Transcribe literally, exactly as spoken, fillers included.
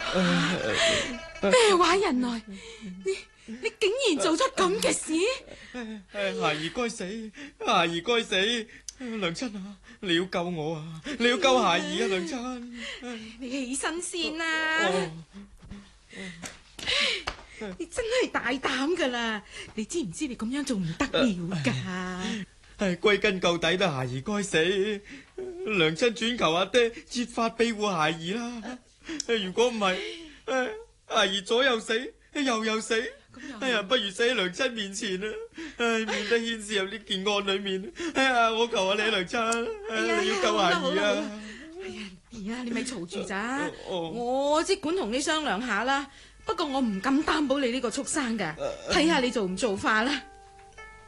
咩話人來？你你竟然做出咁嘅事？ 孩兒該死，孩兒該死！娘親啊，你要救我啊！你要救孩兒啊，娘親！ 你起身先啦！ 哦你真係大膽噶啦！你知唔知你咁樣做唔得了噶？ 係歸根究底都孩兒該死，娘親轉求阿爹設法庇護孩兒啦。如果唔係，孩兒左又死，右又死，哎呀，不如死喺娘親面前啦，唉，免得牽涉入呢件案裏面。哎呀，我求下你娘親，你要救孩兒啊！ 哎呀，兒啊，你咪嘈住咋？ 哦我即管同你商量下啦。不過我唔敢擔保你呢個畜生噶，睇下你做唔做法啦。